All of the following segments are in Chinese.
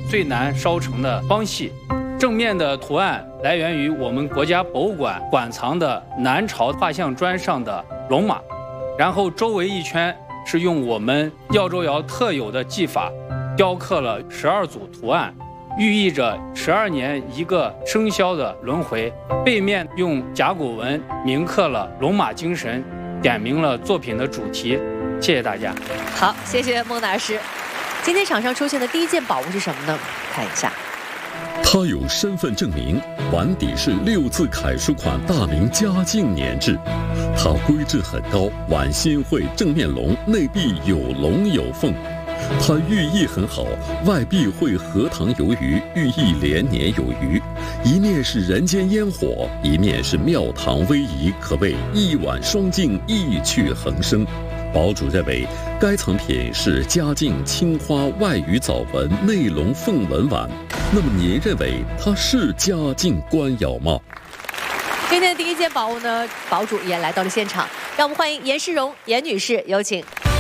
最难烧成的方系。正面的图案来源于我们国家博物馆馆藏的南朝画像砖上的龙马，然后周围一圈是用我们耀州窑特有的技法雕刻了12组图案，寓意着12年一个生肖的轮回。背面用甲骨文铭刻了龙马精神，点明了作品的主题。谢谢大家。 好，谢谢孟大师。今天场上出现的第一件宝物是什么呢？看一下。 它有身份证明，碗底是6字楷书款大明嘉靖年制。它规制很高，碗心绘正面龙，内壁有龙有凤。它寓意很好，外壁绘荷塘游鱼，寓意连年有余。一面是人间烟火，一面是庙堂威仪，可谓一碗双镜，意趣横生。堡主认为，该藏品是嘉靖青花外语藻纹内龙凤纹碗。那么您认为它是嘉靖官窑吗？ 今天的第一件宝物呢，堡主也来到了现场，让我们欢迎严世荣严女士，有请。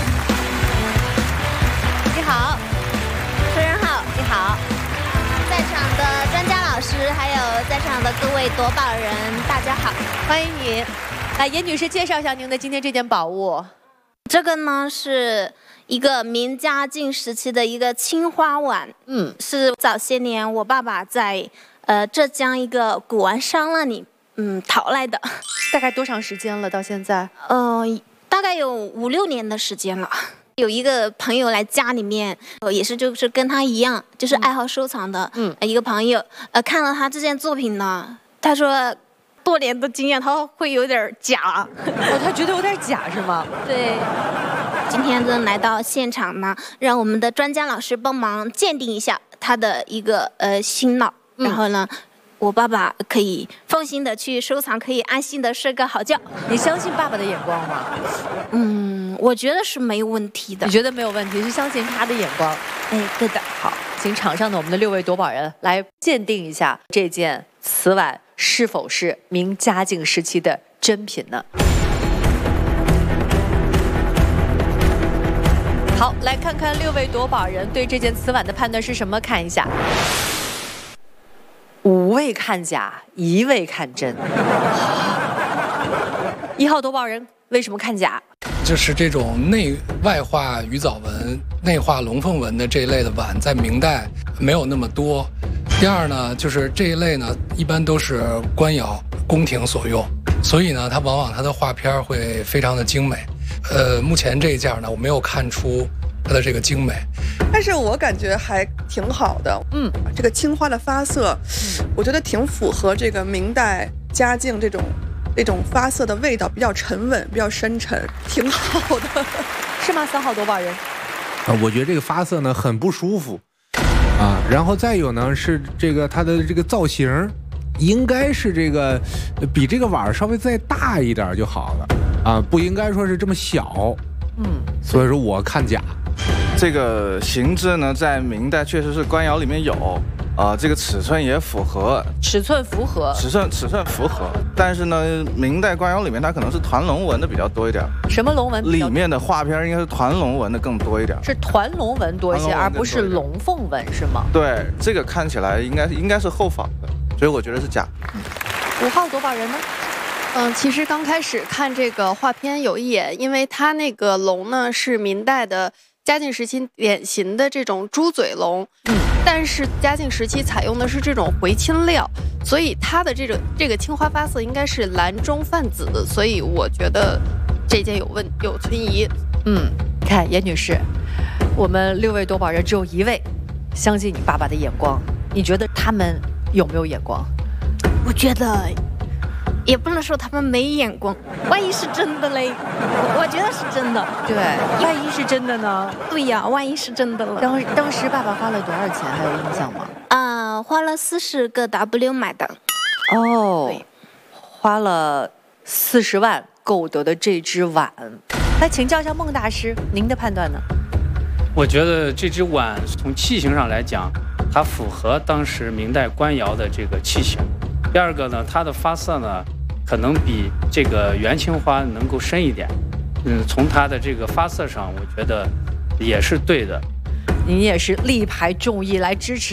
你好， 主持人好， 你好， 在场的专家老师，还有在场的各位夺宝人，大家好， 欢迎您。来，严女士介绍一下您的今天这件宝物。 这个呢是一个明嘉靖时期的一个青花碗，是早些年我爸爸在浙江一个古玩商那里淘来的。 大概多长时间了？到现在？ 大概有5、6年的时间了。有一个朋友来家里面，也是就是跟他一样，就是爱好收藏的，一个朋友，看了他这件作品呢，他说多年的经验，他会有点假， 他觉得有点假是吗？ 对。今天呢来到现场呢，让我们的专家老师帮忙鉴定一下他的一个心脑，然后呢，我爸爸可以放心的去收藏，可以安心的睡个好觉。 你相信爸爸的眼光吗？ 我觉得是没问题的。 你觉得没有问题，是相信他的眼光？ 对的。 好，请场上的我们的6位夺宝人来鉴定一下这件瓷碗是否是明嘉靖时期的真品呢？好，来看看6位夺宝人对这件瓷碗的判断是什么？看一下，5位看假，1位看真。1号夺宝人为什么看假？ 就是这种内外画鱼藻纹、内画龙凤纹的这一类的碗，在明代没有那么多。第二呢，就是这一类呢，一般都是官窑、宫廷所用，所以呢，它往往它的画片会非常的精美。目前这一件呢，我没有看出它的这个精美， 但是我感觉还挺好的。这个青花的发色，我觉得挺符合这个明代嘉靖这种发色的味道，比较沉稳，比较深沉，挺好的， 是吗？3号夺宝人， 我觉得这个发色呢很不舒服啊。然后再有呢是这个它的这个造型，应该是这个比这个碗稍微再大一点就好了啊，不应该说是这么小。所以说我看假。 这个形制呢，在明代确实是官窑里面有，这个尺寸也符合， 尺寸符合， 但是呢，明代官窑里面它可能是团龙纹的比较多一点。 什么龙纹？ 里面的画片应该是团龙纹的更多一点， 是团龙纹多一些，而不是龙凤纹，是吗？ 对，这个看起来应该是后仿的，所以我觉得是假。 5号夺宝人呢？ 其实刚开始看这个画片有一眼，因为它那个龙呢是明代的嘉靖时期典型的这种猪嘴龙，但是嘉靖时期采用的是这种回青料，所以它的这个青花发色应该是蓝中泛紫，所以我觉得这件有存疑。 看严女士，我们6位夺宝人只有1位相信你爸爸的眼光，你觉得他们有没有眼光？ 我觉得也不能说他们没眼光，万一是真的嘞？我觉得是真的。 对，万一是真的呢？ 对呀，万一是真的了。 当时爸爸花了多少钱？还有印象吗？ 花了40个 W 买的。 对，花了40万购得的这只碗。来请教一下孟大师，您的判断呢？ 我觉得这只碗从器型上来讲，它符合当时明代官窑的这个器型。第二个呢，它的发色呢，可能比这个元青花能够深一点。从它的这个发色上，我觉得也是对的。 您也是力排众议来支持。